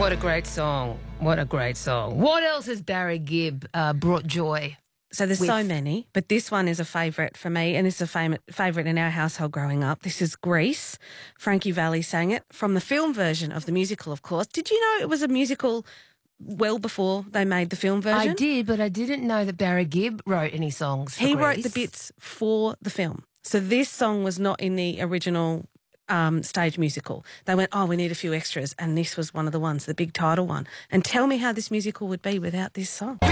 What a great song. What a great song. What else has Barry Gibb brought joy? So there's so many, but this one is a favourite for me, and it's a favourite in our household growing up. This is Grease. Frankie Valli sang it from the film version of the musical, of course. Did you know it was a musical well before they made the film version? I did, but I didn't know that Barry Gibb wrote any songs for He Grease. wrote the bits for the film. So this song was not in the original stage musical. They went, oh, we need a few extras, and this was one of the ones, the big title one. And tell me how this musical would be without this song.